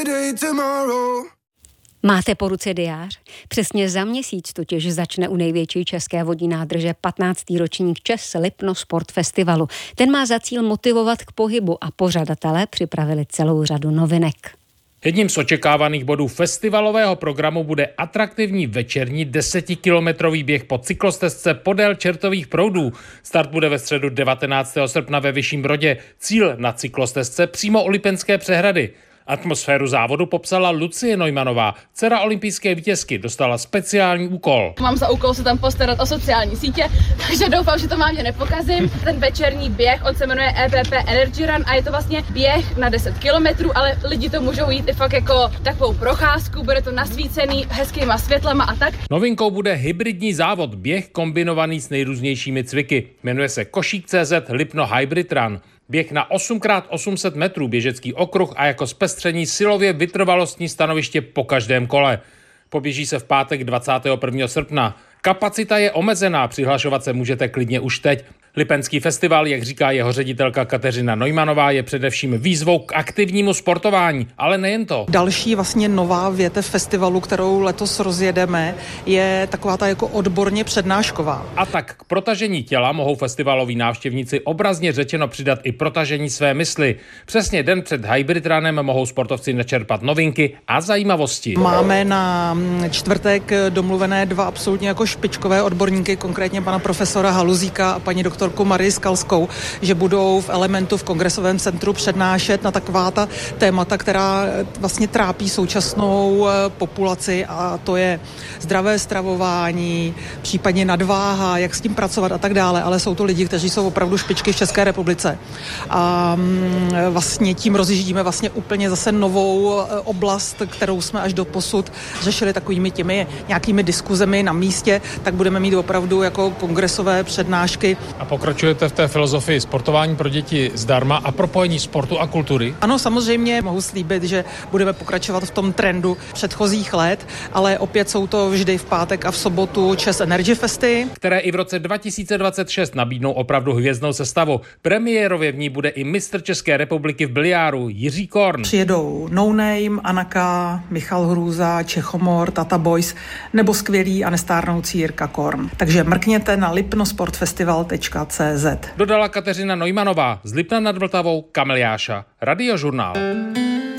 Máte po ruce diář? Přesně za měsíc totiž začne u největší české vodní nádrže 15. ročník ČES Lipno Sport Festivalu. Ten má za cíl motivovat k pohybu a pořadatelé připravili celou řadu novinek. Jedním z očekávaných bodů festivalového programu bude atraktivní večerní 10kilometrový běh po cyklostezce podél Čertových proudů. Start bude ve středu 19. srpna ve Vyšším Brodě. Cíl na cyklostezce přímo u Lipenské přehrady. Atmosféru závodu popsala Lucie Neumannová. Dcera olympijské vítězky dostala speciální úkol. Mám za úkol se tam postarat o sociální sítě, takže doufám, že to mámě nepokazím. Ten večerní běh, on se jmenuje EPP Energy Run a je to vlastně běh na 10 kilometrů, ale lidi to můžou jít i fakt jako takovou procházku, bude to nasvícený hezkýma světlama a tak. Novinkou bude hybridní závod, běh kombinovaný s nejrůznějšími cviky. Jmenuje se Košík.cz Lipno Hybrid Run. Běh na 8x800 metrů, běžecký okruh a jako zpestření silově vytrvalostní stanoviště po každém kole. Poběží se v pátek 21. srpna. Kapacita je omezená, přihlašovat se můžete klidně už teď. Lipenský festival, jak říká jeho ředitelka Kateřina Neumannová, je především výzvou k aktivnímu sportování, ale nejen to. Další vlastně nová větev festivalu, kterou letos rozjedeme, je taková ta jako odborně přednášková. A tak k protažení těla mohou festivaloví návštěvníci obrazně řečeno přidat i protažení své mysli. Přesně den před Hybrid Runem mohou sportovci načerpat novinky a zajímavosti. Máme na čtvrtek domluvené dva absolutně jako špičkové odborníky, konkrétně pana profesora Haluzíka a paní doktorku Marii Skalskou, že budou v Elementu v Kongresovém centru přednášet na taková ta témata, která vlastně trápí současnou populaci, a to je zdravé stravování, případně nadváha, jak s tím pracovat a tak dále, ale jsou to lidi, kteří jsou opravdu špičky v České republice. A vlastně tím rozjíždíme vlastně úplně zase novou oblast, kterou jsme až doposud řešili takovými těmi nějakými diskuzemi na místě, tak budeme mít opravdu jako kongresové přednášky. A pokračujete v té filozofii sportování pro děti zdarma a propojení sportu a kultury? Ano, samozřejmě mohu slíbit, že budeme pokračovat v tom trendu předchozích let, ale opět jsou to vždy v pátek a v sobotu ČES Energy Festy, které i v roce 2026 nabídnou opravdu hvězdnou sestavu. Premiérově v ní bude i mistr České republiky v biliáru Jiří Korn. Přijedou No Name, Anaka, Michal Hrůza, Čechomor, Tata Boys nebo skvělý a nestárnoucí Jirka Korn. Takže mrkněte na lipnosportfestival.cz. Dodala Kateřina Neumannová, z Lipna nad Vltavou Kamil Jáša, Radiožurnál.